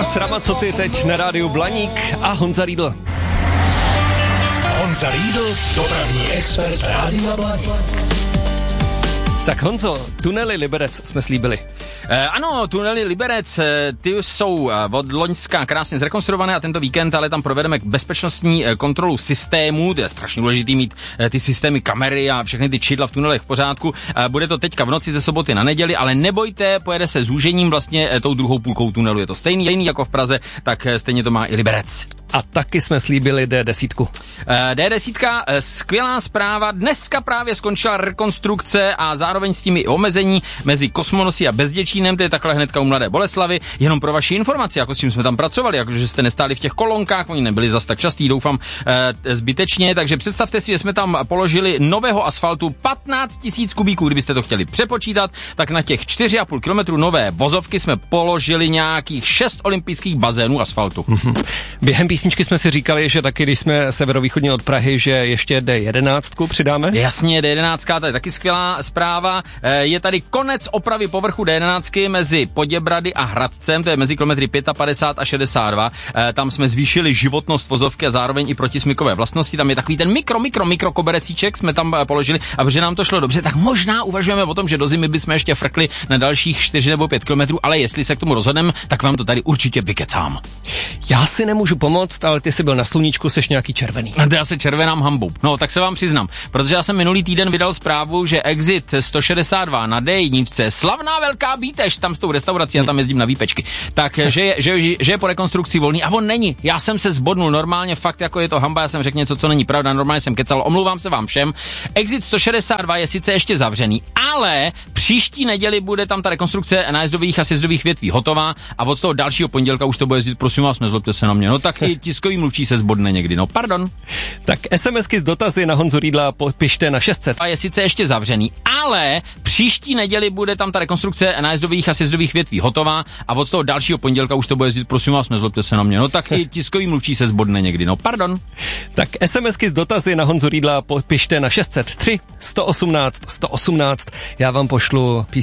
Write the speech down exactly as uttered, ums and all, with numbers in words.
Eros Ramazzotti teď na rádiu Blaník a Honza Riedl. Honza Riedl, dopravní expert Rádia Blaník. Tak Honzo, tunely Liberec jsme slíbili. E, ano, tunely Liberec, ty jsou od loňska krásně zrekonstruované a tento víkend ale tam provedeme bezpečnostní kontrolu systémů, to je strašně důležitý mít ty systémy kamery a všechny ty čidla v tunelech v pořádku. E, bude to teďka v noci ze soboty na neděli, ale nebojte, pojede se zúžením vlastně tou druhou půlkou tunelu. Je to stejný, stejný jako v Praze, tak stejně to má i Liberec. A taky jsme slíbili D deset. E, D deset, skvělá zpráva, dneska právě skončila rekonstrukce a zároveň s tím i omezení mezi Kosmonosí a Bezděčínem, to je takhle hnedka u Mladé Boleslavi. Jenom pro vaši informaci, jako s čím jsme tam pracovali, jakože jste nestáli v těch kolonkách, oni nebyli zas tak častý, doufám, e, zbytečně, takže představte si, že jsme tam položili nového asfaltu patnáct tisíc kubíků, kdybyste to chtěli přepočítat, tak na těch čtyři a půl kilometru nové vozovky jsme položili nějakých šest olympijských bazénů asfaltu. Mm-hmm. Během písničky jsme si říkali, že taky, když jsme severovýchodně od Prahy, že ještě D jedenáct přidáme. Jasně, D jedenáct, to je taky skvělá zpráva. Je tady konec opravy povrchu D jedenáct mezi Poděbrady a Hradcem, to je mezi kilometry padesát pět a šedesát dva. Tam jsme zvýšili životnost vozovky a zároveň i protismykové vlastnosti. Tam je takový ten mikro, mikro, mikro koberecíček jsme tam položili, a protože nám to šlo dobře, tak možná uvažujeme o tom, že do zimy bychom ještě frkli na dalších čtyři nebo pět kilometrů, ale jestli se k tomu rozhodneme, tak vám to tady určitě vykecám. Já si nemůžu pomoct, ale ty jsi byl na sluníčku, seš nějaký červený. Já se červenám hambou. No, tak se vám přiznám, protože já jsem minulý týden vydal zprávu, že Exit sto šedesát dva na D jedna, slavná velká Bítež, tam s tou restaurací, já tam jezdím na výpečky, tak že je, že, že je po rekonstrukci volný a on není. Já jsem se zbodnul normálně, fakt jako je to hamba, já jsem řekl něco, co není pravda, normálně jsem kecal, omlouvám se vám všem. Exit sto šedesát dva je sice ještě zavřený, ale příští neděli bude tam ta rekonstrukce nájezdových a sjezdových větví hotová a od toho dalšího pondělka už to bude jezdit, prosím vás, nezlobte se na mě. No tak i tiskový mluvčí se zbodne někdy, no pardon. Tak SMSky z dotazy na Honzu Riedla pište na šest set. A je sice ještě zavřený, ale příští neděli bude tam ta rekonstrukce nájezdových a sjezdových větví hotová a od toho dalšího pondělka už to bude jezdit, prosím vás, nezlobte se na mě. No tak i tiskový mluvčí se zbodne někdy, no pardon. Tak SMSky z dotazy na Honzu Riedla pište na šest set tři sto osmnáct sto osmnáct. Já vám pošlu písničku